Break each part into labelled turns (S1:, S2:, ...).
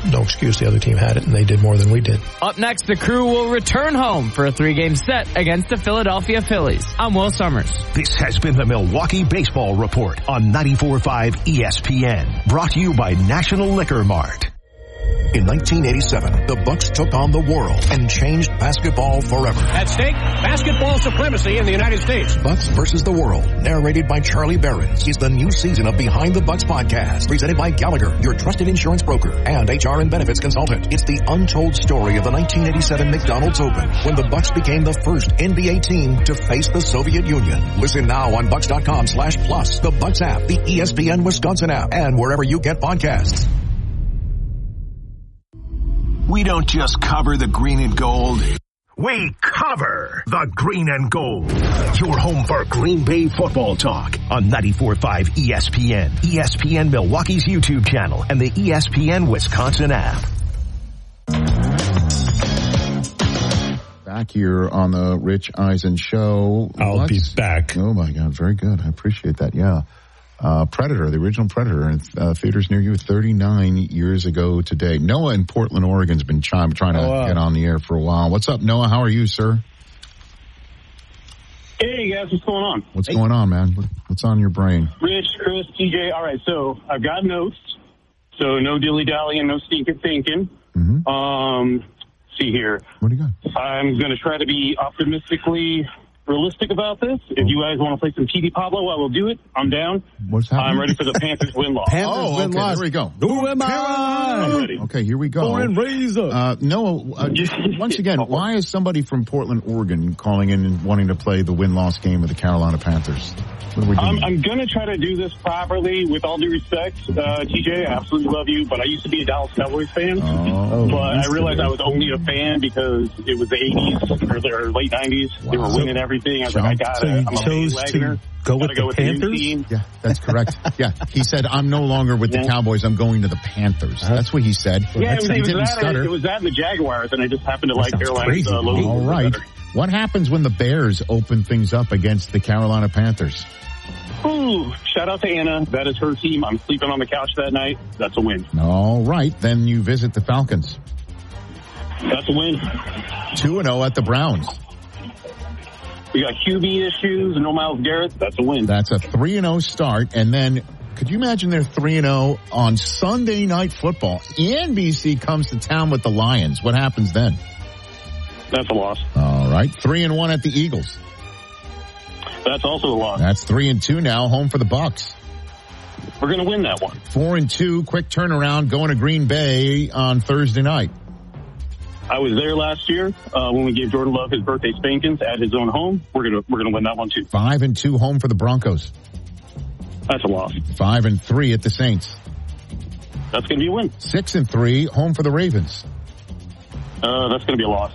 S1: no excuse. The other team had it, and they did more than we did.
S2: Up next, the Crew will return home for a 3-game set against the Philadelphia Phillies. I'm Will Summers.
S3: This has been the Milwaukee Baseball Report on 94.5 ESPN. Brought to you by National Liquor Mart.
S4: In 1987, the Bucks took on the world and changed basketball forever.
S5: At stake, basketball supremacy in the United States.
S4: Bucks versus the World, narrated by Charlie Behrens, is the new season of Behind the Bucks podcast, presented by Gallagher, your trusted insurance broker and HR and benefits consultant. It's the untold story of the 1987 McDonald's Open, when the Bucks became the first NBA team to face the Soviet Union. Listen now on Bucks.com/plus, the Bucks app, the ESPN Wisconsin app, and wherever you get podcasts.
S3: We don't just cover the green and gold. We cover the green and gold. Your home for Green Bay football talk on 94.5 ESPN, ESPN Milwaukee's YouTube channel, and the ESPN Wisconsin app.
S6: Back here on the Rich Eisen Show.
S7: I'll be back.
S6: Oh, my God. Very good. I appreciate that. Yeah. Predator, the original Predator, in theaters near you 39 years ago today. Noah in Portland, Oregon's been trying to get on the air for a while. What's up, Noah? How are you, sir?
S8: Hey, guys. What's going on?
S6: What's going on, man? What's on your brain?
S8: Rich, Chris, TJ. All right, so I've got notes. So no dilly-dallying, no stinking thinking.
S6: Mm-hmm.
S8: See here.
S6: What do you got?
S8: I'm going to try to be optimistically realistic about this. If you guys want to play some TD Pablo, I will do it. I'm down.
S6: What's happening?
S8: I'm ready for the Panthers win-loss.
S6: There we go.
S5: Who am I?
S8: I'm ready.
S6: Okay, here we go. Noah, once again, why is somebody from Portland, Oregon calling in and wanting to play the win-loss game with the Carolina Panthers? What are we doing?
S8: I'm going to try to do this properly. With all due respect, TJ, I absolutely love you, but I used to be a Dallas Cowboys fan. But I realized I was only a fan because it was the 80s or the late 90s.
S6: Wow.
S8: They were winning everything. I was like, I got it. I'm a bandwagoner.
S7: Go with the Panthers?
S6: Yeah, that's correct. Yeah, he said, I'm no longer with the Cowboys. I'm going to the Panthers. That's what he said.
S8: Yeah,
S6: it
S8: was that and the Jaguars, and I just happened to like Carolina's logo.
S6: All right. What happens when the Bears open things up against the Carolina Panthers?
S8: Ooh, shout out to Anna. That is her team. I'm sleeping on the couch that night. That's a win.
S6: All right. Then you visit the Falcons.
S8: That's a win.
S6: 2-0 at the Browns.
S8: We got QB issues, no Myles Garrett. That's a win.
S6: That's a 3-0 start. And then, could you imagine they're 3-0 on Sunday Night Football? NBC comes to town with the Lions. What happens then?
S8: That's a loss.
S6: All right. 3-1 at the Eagles.
S8: That's also a loss.
S6: That's 3-2 now, home for the Bucks.
S8: We're going to win that one.
S6: 4-2, quick turnaround, going to Green Bay on Thursday night.
S8: I was there last year when we gave Jordan Love his birthday spankings at his own home. We're gonna win that one too.
S6: 5-2, home for the Broncos.
S8: That's a loss.
S6: 5-3 at the Saints.
S8: That's gonna be a win.
S6: 6-3, home for the Ravens.
S8: That's gonna be a loss.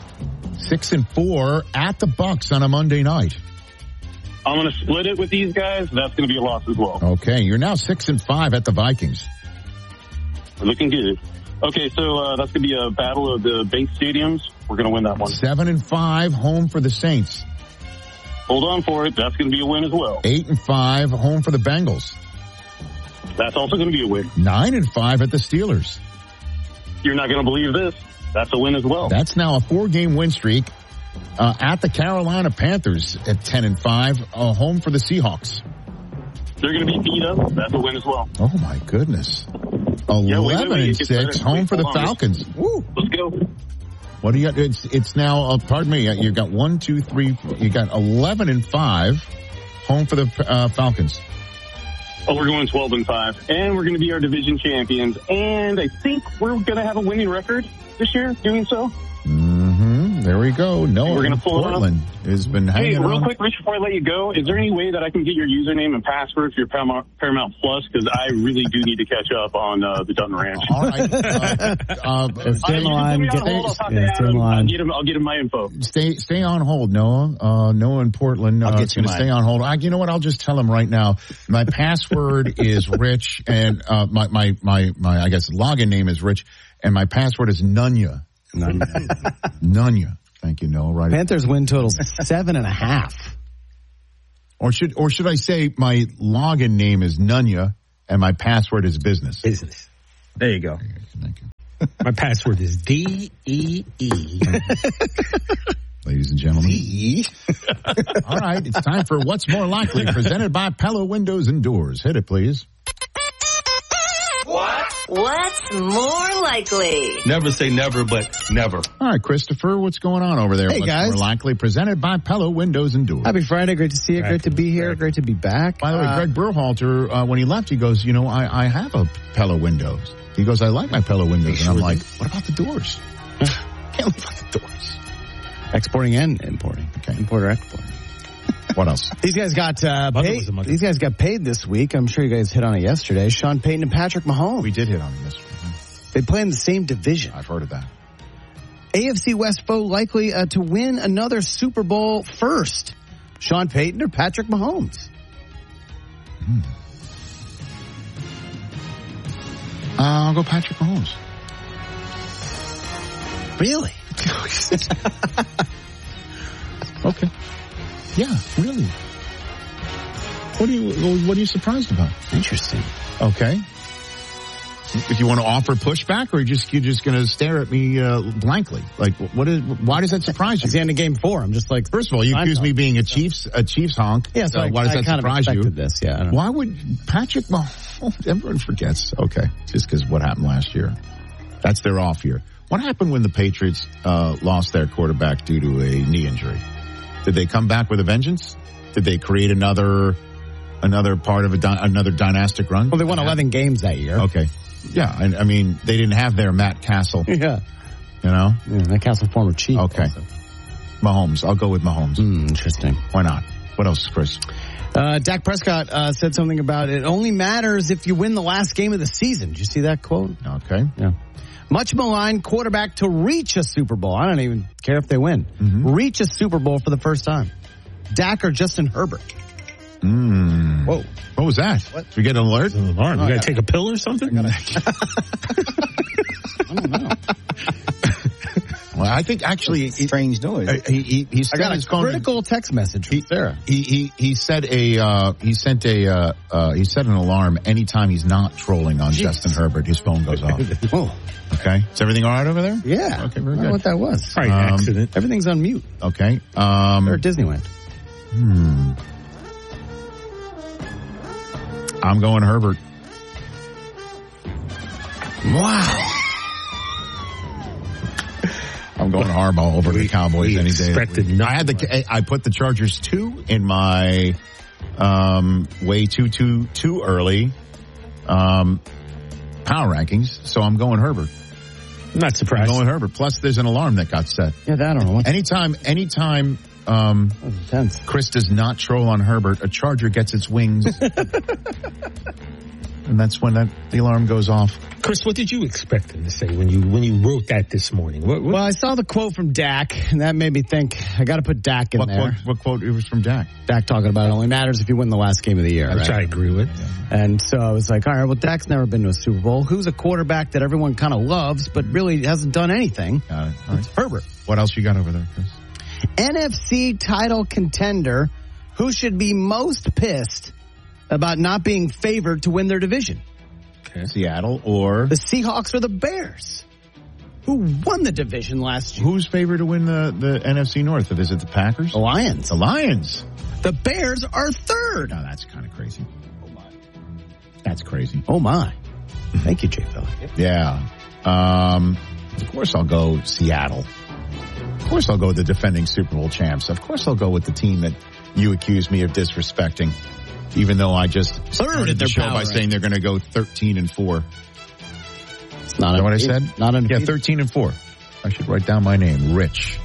S6: 6-4 at the Bucks on a Monday night.
S8: I'm going to split it with these guys. That's going to be a loss as well.
S6: Okay, you're now 6-5 at the Vikings.
S8: Looking good. Okay, so that's going to be a battle of the bank stadiums. We're going to win that one.
S6: 7-5, home for the Saints.
S8: Hold on for it. That's going to be a win as well.
S6: 8-5, home for the Bengals.
S8: That's also going to be a win.
S6: 9-5 at the Steelers.
S8: You're not going to believe this. That's a win as well.
S6: That's now a 4-game win streak. At the Carolina Panthers at 10-5, home for the Seahawks.
S8: They're going to be beat up. That's a win as well.
S6: Oh my goodness! 11-6, home for the Falcons. Woo.
S8: Let's go.
S6: What do you got? It's now. Pardon me. You got 1, 2, 3. You got 11-5, home for the Falcons.
S8: Oh, we're going 12-5, and we're going to be our division champions. And I think we're going to have a winning record this year doing so.
S6: There we go. No,
S8: we're going to pull
S6: Portland has been hanging
S8: real
S6: on.
S8: quick, Rich, before I let you go, is there any way that I can get your username and password for your Paramount Plus? Because I really do need to catch up on the Dutton Ranch.
S6: All right.
S7: Stay on the line.
S8: I'll get him my info.
S6: Stay on hold, Noah. Noah in Portland.
S7: I'll get you
S6: stay on hold. You know what? I'll just tell him right now. My password is Rich, and my I guess login name is Rich, and my password is Nunya. Nunya. Thank you, Noah. Right.
S7: Panthers win total 7.5.
S6: Or should I say my login name is Nunya and my password is business?
S7: Business. There you go.
S6: Thank you.
S9: My password is DEE.
S6: Ladies and gentlemen. All right, it's time for What's More Likely, presented by Pella Windows and Doors. Hit it, please.
S10: What's more likely?
S11: Never say never, but never.
S6: All right, Christopher, what's going on over there?
S7: Hey,
S6: What's
S7: guys.
S6: More Likely, presented by Pella Windows and Doors.
S7: Happy Friday. Great to see you. Great to be here. Great to be back.
S6: By the way, Greg Berhalter, when he left, he goes, I have a Pella Windows. He goes, I like my Pella Windows. And I'm like, what about the doors? Can't live without the doors.
S7: Exporting and importing. Okay. Importer, exporter.
S6: What else?
S7: These guys got paid. These guys got paid this week. I'm sure you guys hit on it yesterday. Sean Payton and Patrick Mahomes.
S6: We did hit on it yesterday.
S7: They play in the same division.
S6: I've heard of that.
S7: AFC West foe likely to win another Super Bowl first. Sean Payton or Patrick Mahomes?
S6: I'll go Patrick Mahomes.
S7: Really?
S6: Okay. Yeah, really. What are you surprised about?
S7: Interesting.
S6: Okay. If you want to offer pushback, or you're just going to stare at me blankly, like why does that surprise you?
S7: It's the end of Game 4. I'm just like,
S6: first of all, you accuse me of being a Chiefs honk.
S7: Yeah, so
S6: why does that surprise you?
S7: This, yeah.
S6: Why would Patrick Mahomes? Everyone forgets. Okay, just because what happened last year. That's their off year. What happened when the Patriots lost their quarterback due to a knee injury? Did they come back with a vengeance? Did they create another part of another dynastic run?
S7: Well, they won 11 games that year.
S6: Okay. Yeah, I mean, they didn't have their Matt Castle.
S7: Yeah.
S6: You know?
S7: Yeah, Matt Castle, former Chief.
S6: Okay.
S7: Also.
S6: Mahomes. I'll go with Mahomes.
S7: Interesting.
S6: Why not? What else, Chris?
S7: Dak Prescott said something about it only matters if you win the last game of the season. Did you see that quote?
S6: Okay.
S7: Yeah. Much maligned quarterback to reach a Super Bowl. I don't even care if they win. Reach a Super Bowl for the first time. Dak or Justin Herbert?
S6: Whoa. What was that? What? Did we get an alert?
S9: An alarm. You got to take a pill or something?
S7: I don't know.
S6: Well, I think actually
S12: strange noise.
S6: He
S7: I got a critical text message from Sarah.
S6: He set an alarm anytime he's not trolling on Justin Herbert. His phone goes off.
S7: Whoa.
S6: Okay. Is everything all right over there?
S7: Yeah.
S6: Okay, very
S7: I don't know
S6: good.
S7: what that was.
S9: Probably an accident.
S7: Everything's on mute.
S6: Okay.
S7: Or Disneyland.
S6: I'm going Herbert.
S7: Wow.
S6: I'm going Harbaugh over the Cowboys any day. I put the Chargers 2 in my way too early power rankings, so I'm going Herbert.
S9: Not surprised.
S6: I'm going Herbert. Plus, there's an alarm that got set.
S7: Yeah, that I don't know.
S6: Anytime Chris does not troll on Herbert, a Charger gets its wings. And that's when the alarm goes off.
S9: Chris, what did you expect him to say when you wrote that this morning?
S7: Well, I saw the quote from Dak, and that made me think I got to put Dak in there.
S6: What quote it was from Dak?
S7: Dak talking about it only matters if you win the last game of the year.
S9: Which I agree with.
S7: Yeah. And so I was like, all right, well, Dak's never been to a Super Bowl. Who's a quarterback that everyone kind of loves, but really hasn't done anything?
S6: Got it. All right.
S7: Herbert.
S6: What else you got over there, Chris?
S7: NFC title contender who should be most pissed about not being favored to win their division.
S6: Okay. Seattle or
S7: the Seahawks or the Bears, who won the division last year.
S6: Who's favored to win the NFC North? Is it the Packers?
S7: The Lions.
S6: The Lions.
S7: The Bears are third.
S6: No, that's kind of crazy. Oh my. That's crazy.
S7: Oh my. Thank you, Jay Philly.
S6: Yeah. Of course I'll go Seattle. Of course I'll go with the defending Super Bowl champs. Of course I'll go with the team that you accuse me of disrespecting. Even though I just started the show by saying they're going to go 13-4.
S7: It's not
S6: what I said?
S7: Not
S6: yeah, 13-4. I should write down my name, Rich.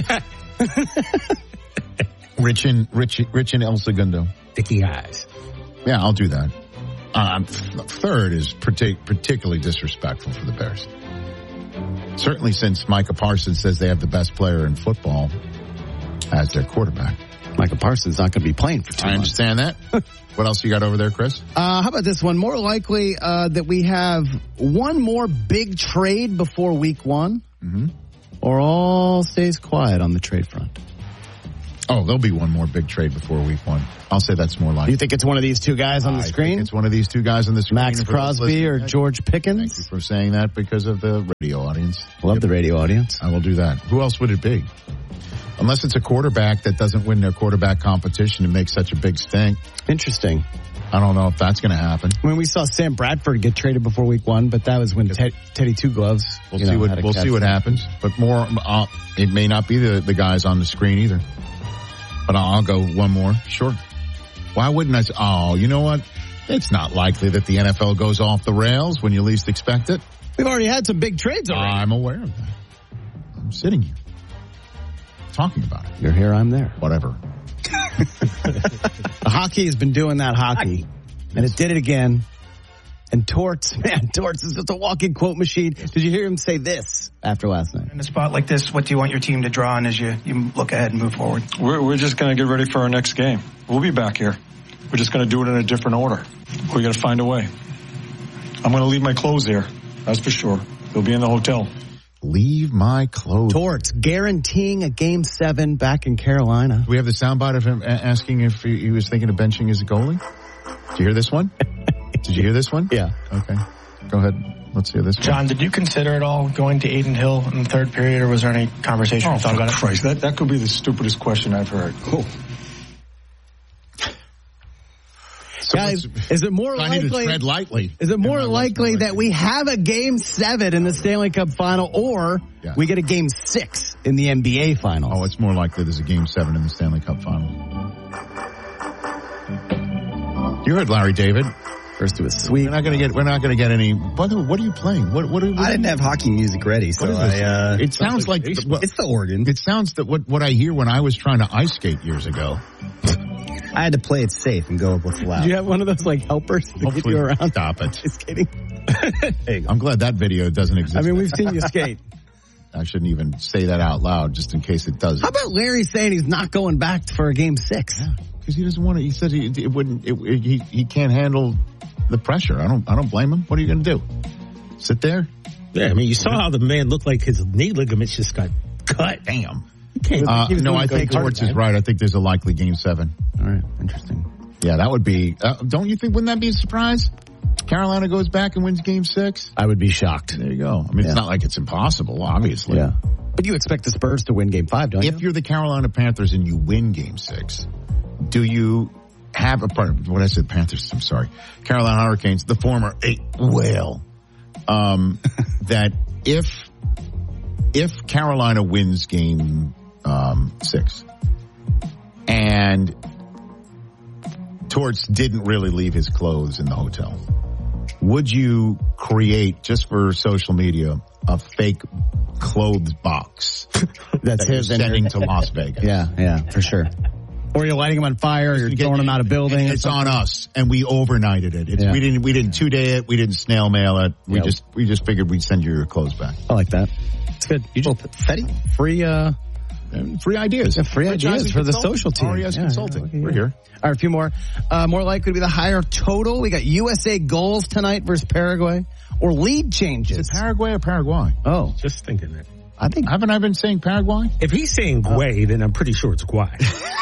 S6: Rich in El Segundo.
S9: Sticky eyes.
S6: Yeah, I'll do that. Third is particularly disrespectful for the Bears. Certainly since Micah Parsons says they have the best player in football as their quarterback.
S7: Micah Parsons not going to be playing for 2 months.
S6: I understand that. What else you got over there, Chris?
S7: How about this one? More likely that we have one more big trade before week 1, or all stays quiet on the trade front.
S6: Oh, there'll be one more big trade before week 1. I'll say that's more likely.
S7: You think it's one of these two guys on the screen?
S6: It's one of these two guys on the screen.
S7: Max Crosby or George Pickens?
S6: Thank you for saying that because of the radio audience.
S7: Love the radio audience.
S6: I will do that. Who else would it be? Unless it's a quarterback that doesn't win their quarterback competition and make such a big stink.
S7: Interesting.
S6: I don't know if that's going to happen.
S7: I mean, we saw Sam Bradford get traded before week 1, but that was when Teddy Two Gloves.
S6: We'll see what happens. But more, it may not be the guys on the screen either. But I'll go one more. Sure. Why wouldn't I? Oh, you know what? It's not likely that the NFL goes off the rails when you least expect it.
S7: We've already had some big trades already.
S6: I'm aware of that. I'm sitting here talking about it.
S7: You're here, I'm there.
S6: Whatever.
S7: The hockey has been doing that hockey, and it did it again. And Torts is just a walking quote machine. Did you hear him say this after last night?
S12: In a spot like this, what do you want your team to draw on as you look ahead and move forward?
S13: We're just going to get ready for our next game. We'll be back here. We're just going to do it in a different order. We got to find a way. I'm going to leave my clothes here. That's for sure. They'll be in the hotel.
S6: Leave my clothes.
S7: Torts guaranteeing a Game 7 back in Carolina.
S6: Do we have the soundbite of him asking if he was thinking of benching his goalie? Did you hear this one? Did you hear this one?
S7: Yeah.
S6: Okay. Go ahead. Let's hear this one.
S12: John, did you consider at all going to Aiden Hill in the third period, or was there any conversation you thought about it?
S13: Christ, that could be the stupidest question I've heard.
S6: Oh.
S7: So guys, is it more likely?
S6: I need to tread lightly.
S7: Is it more likely that we have a Game 7 in the Stanley Cup Final, or we get a Game 6 in the NBA Finals?
S6: Oh, it's more likely there's a Game 7 in the Stanley Cup Final. You heard Larry David.
S7: First it was sweet.
S6: We're not going to get any. By the way, what are you playing? What
S7: I didn't have hockey music ready, so
S6: it sounds like it's
S7: the organ.
S6: It sounds that what I hear when I was trying to ice skate years ago.
S7: I had to play it safe and go with what's loud. Do you have one of those like helpers to get you around?
S6: Stop it.
S7: Just kidding.
S6: I'm glad that video doesn't exist.
S7: I mean, we've seen you skate.
S6: I shouldn't even say that out loud just in case it does.
S7: How about Larry saying he's not going back for a Game 6?
S6: Yeah, because he doesn't want to. He said he can't handle the pressure. I don't blame him. What are you going to do? Sit there?
S9: Yeah, I mean, you saw how the man looked like his knee ligaments just got cut.
S6: Damn. No, I think Torts is right. I think there's a likely Game 7.
S7: All right, interesting.
S6: Yeah, that would be. Don't you think? Wouldn't that be a surprise? Carolina goes back and wins Game 6.
S7: I would be shocked.
S6: There you go. I mean, it's not like it's impossible, obviously.
S7: Yeah, but you expect the Spurs to win Game 5, don't you?
S6: If you're the Carolina Panthers and you win Game 6, do you have a part of what I said? Panthers. I'm sorry, Carolina Hurricanes, the former whale. That if Carolina wins Game 6 and Torts didn't really leave his clothes in the hotel, would you create, just for social media, a fake clothes box
S7: that's his
S6: sending to Las Vegas?
S7: Yeah, for sure. Or you're lighting them on fire, or you're throwing them out of building.
S6: It's on us, and we overnighted it. We didn't 2-day it. We didn't snail mail it. We just figured we'd send you your clothes back.
S7: I like that. It's good. You just Fetty free ideas. Free ideas for the social team.
S6: RES Consulting. We're here.
S7: All right, a few more. More likely to be the higher total. We got USA goals tonight versus Paraguay, or lead changes.
S6: Is it Paraguay or Paraguay?
S7: Oh,
S9: just thinking that.
S6: Haven't I been saying Paraguay?
S9: If he's saying Guay, then I'm pretty sure it's Guay.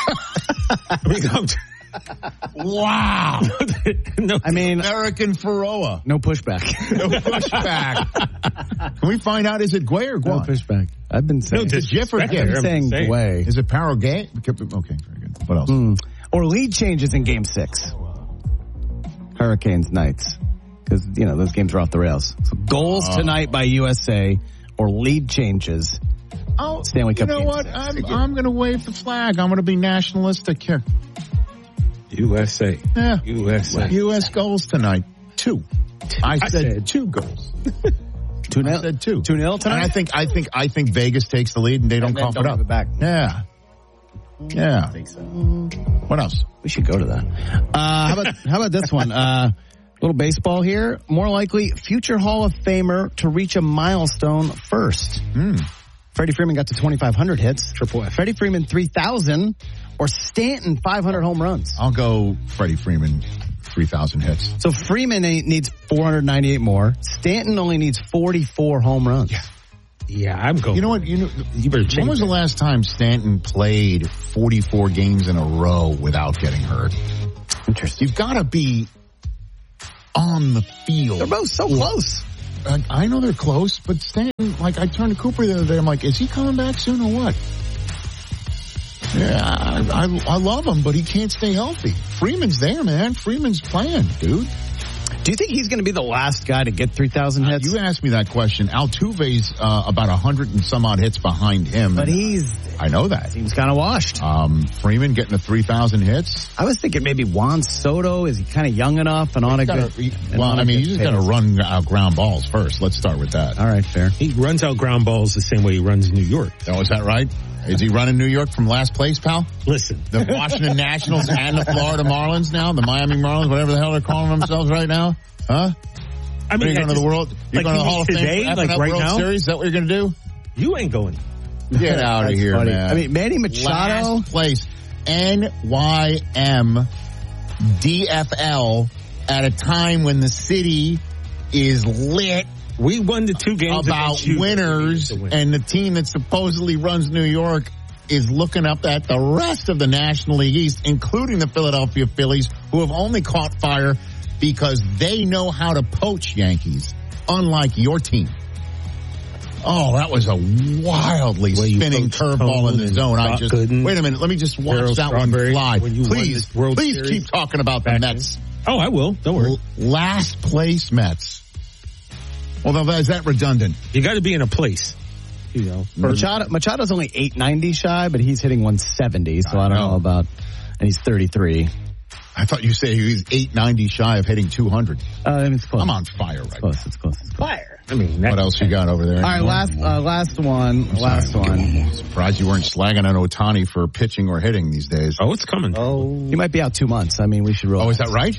S6: Wow.
S7: No, I mean,
S6: American Faroa.
S7: No pushback.
S6: No pushback. Can we find out, is it Guay or Guay?
S7: No pushback. I've been saying.
S6: No, GIF or GIF?
S7: I've been saying Guay.
S6: Is it Paraguay? Okay, very good. What else?
S7: Or lead changes in Game 6. Hurricanes Knights. Because, those games are off the rails. So goals tonight by USA, or lead changes.
S6: Oh,
S7: Stanley Cup.
S6: You know what? I'm going to wave the flag. I'm going to be nationalistic here.
S9: USA.
S6: Yeah.
S9: USA.
S6: U.S. goals tonight. 2. I said 2 goals.
S7: 2-0.
S6: I said 2.
S7: 2-0 tonight.
S6: And I think Vegas takes the lead and they don't cough it up.
S7: Back.
S6: Yeah. Yeah.
S7: I think so.
S6: What else?
S7: We should go to that. How about this one? Little baseball here. More likely, future Hall of Famer to reach a milestone first. Freddie Freeman got to 2,500 hits.
S9: Triple F.
S7: Freddie Freeman 3,000, or Stanton 500 home runs.
S6: I'll go Freddie Freeman 3,000 hits.
S7: So Freeman needs 498 more. Stanton only needs 44 home runs.
S9: Yeah, I'm going.
S6: You know what? You better change. When was the last time Stanton played 44 games in a row without getting hurt?
S7: Interesting.
S6: You've got to be on the field.
S7: They're both so close.
S6: I know they're close, but Stanton, like, I turned to Cooper the other day. I'm like, is he coming back soon or what? Yeah, I love him, but he can't stay healthy. Freeman's there, man. Freeman's playing, dude.
S7: Do you think he's going to be the last guy to get 3,000 hits?
S6: You asked me that question. Altuve's about 100 and some odd hits behind him.
S7: But
S6: I know that.
S7: Seems kind of washed.
S6: Freeman getting to 3,000 hits.
S7: I was thinking maybe Juan Soto. Is he kind of young enough and on a good...
S6: Well, I mean, you just got to run out ground balls first. Let's start with that.
S7: All right, fair.
S9: He runs out ground balls the same way he runs New York.
S6: Oh, is that right? Is he running New York from last place, pal?
S9: Listen.
S6: The Washington Nationals and the Florida Marlins now? The Miami Marlins, whatever the hell they're calling themselves right now? Huh?
S9: I mean,
S6: you're going to the World... You're going to the Hall of Fame
S9: like right
S6: World
S9: now?
S6: Series? Is that what you're going to do?
S9: You ain't going.
S6: Get out of here,
S7: funny.
S6: man.
S7: I mean, Manny Machado...
S6: Last place. NYM DFL at a time when the city is lit.
S9: We won the 2 games
S6: about winners, and the team that supposedly runs New York is looking up at the rest of the National League East, including the Philadelphia Phillies, who have only caught fire because they know how to poach Yankees, unlike your team. Oh, that was a wildly spinning curveball in the zone. Wait a minute. Let me just watch that one fly. Please keep talking about the Mets.
S9: Oh, I will. Don't worry.
S6: Last place Mets. Although, is that redundant?
S9: You got to be in a place. You know,
S7: Machado's only 890 shy, but he's hitting 170, so I don't know about, and he's 33.
S6: I thought you said he was 890 shy of hitting 200.
S7: It's close.
S6: I'm on fire right
S7: now.
S6: It's close.
S7: Fire.
S6: I mean, what else you got over there?
S7: All right, last one. I'm
S6: surprised you weren't slagging on Ohtani for pitching or hitting these days.
S9: Oh, it's coming.
S7: Oh, he might be out 2 months. I mean, we should roll.
S6: Oh, is that right?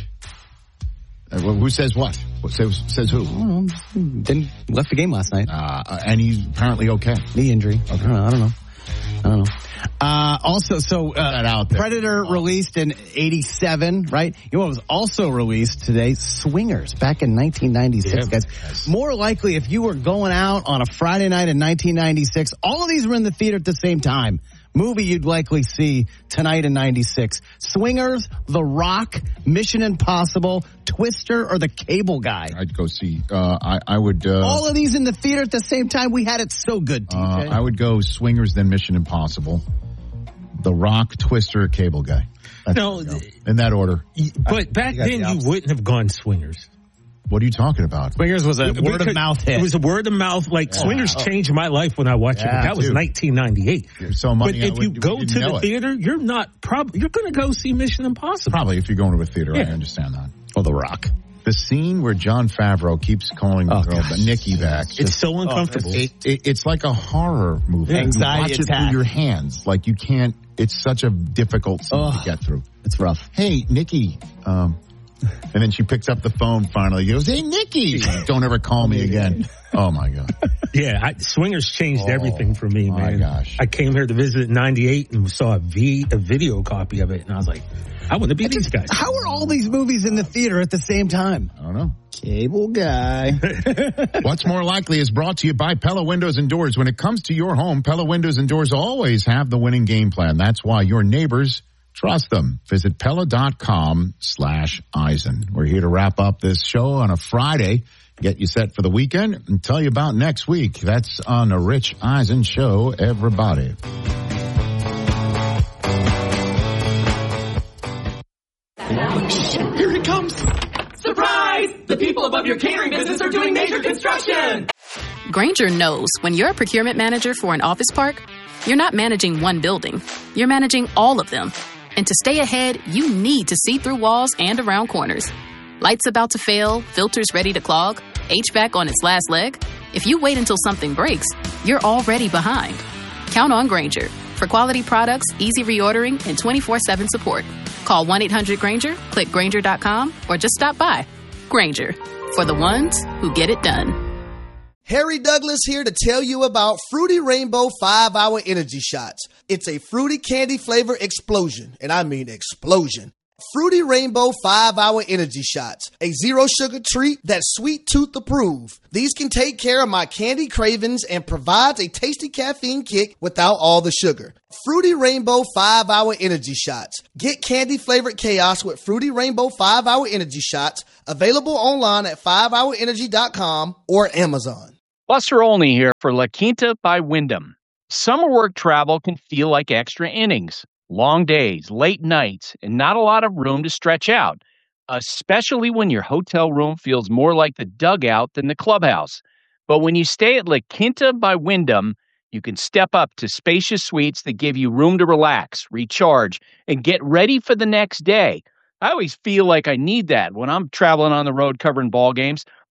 S6: Who says what? Says who?
S7: Didn't left the game last night.
S6: And he's apparently okay.
S7: Knee injury. Okay. I don't know. Also, Predator released in 87, right? You know what was also released today? Swingers, back in 1996, guys. Yes. More likely, if you were going out on a Friday night in 1996, all of these were in the theater at the same time. Movie you'd likely see tonight in 96. Swingers, The Rock, Mission Impossible, Twister, or The Cable Guy.
S6: I'd go see. I would.
S7: All of these in the theater at the same time. We had it so good, TJ.
S6: I would go Swingers, then Mission Impossible, The Rock, Twister, Cable Guy. In that order.
S9: But back then, you wouldn't have gone Swingers.
S6: What are you talking about?
S7: Swingers was a word of mouth hit.
S9: It was a word of mouth. Swingers changed my life when I watched it. That was 1998.
S6: So money,
S9: but if you go to the theater, you're going to go see Mission Impossible.
S6: Probably if you're going to a theater, I understand that.
S7: Or The Rock.
S6: The scene where Jon Favreau keeps calling Nikki back.
S9: It's so uncomfortable.
S6: It's like a horror movie.
S7: Anxiety
S6: you watch it through your hands. Like you can't. It's such a difficult scene to get through.
S7: It's rough.
S6: Hey, Nikki. And then she picks up the phone finally. He goes, hey, Nikki. Don't ever call me again. Oh, my God.
S9: Yeah, Swingers changed everything for me, man.
S6: My gosh.
S9: I came here to visit in 98 and saw a video copy of it. And I was like, I want to be these guys.
S7: How are all these movies in the theater at the same time?
S6: I don't know.
S7: Cable Guy.
S6: What's More Likely is brought to you by Pella Windows and Doors. When it comes to your home, Pella Windows and Doors always have the winning game plan. That's why your neighbors trust them. Visit Pella.com/Eisen. We're here to wrap up this show on a Friday, get you set for the weekend, and tell you about next week. That's on the Rich Eisen Show, everybody.
S14: Here it comes. Surprise! The people above your catering business are doing major construction.
S15: Grainger knows when you're a procurement manager for an office park, you're not managing one building. You're managing all of them. And to stay ahead, you need to see through walls and around corners. Lights about to fail, filters ready to clog, HVAC on its last leg. If you wait until something breaks, you're already behind. Count on Grainger for quality products, easy reordering, and 24/7 support. Call 1-800-GRAINGER, click Grainger.com, or just stop by. Grainger, for the ones who get it done.
S16: Harry Douglas here to tell you about Fruity Rainbow 5-Hour Energy Shots. It's a fruity candy flavor explosion, and I mean explosion. Fruity Rainbow 5-Hour Energy Shots, a zero-sugar treat that's sweet tooth approved. These can take care of my candy cravings and provides a tasty caffeine kick without all the sugar. Fruity Rainbow 5-Hour Energy Shots. Get candy-flavored chaos with Fruity Rainbow 5-Hour Energy Shots, available online at 5hourenergy.com or Amazon.
S17: Buster Olney here for La Quinta by Wyndham. Summer work travel can feel like extra innings. Long days, late nights, and not a lot of room to stretch out, especially when your hotel room feels more like the dugout than the clubhouse. But when you stay at La Quinta by Wyndham, you can step up to spacious suites that give you room to relax, recharge, and get ready for the next day. I always feel like I need that when I'm traveling on the road covering ball games.